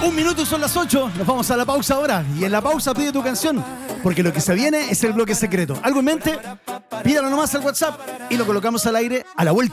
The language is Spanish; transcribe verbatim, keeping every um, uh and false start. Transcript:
Un minuto y son las ocho. Nos vamos a la pausa ahora. Y en la pausa pide tu canción. Porque lo que se viene es el bloque secreto. ¿Algo en mente? Pídalo nomás al WhatsApp y lo colocamos al aire a la vuelta.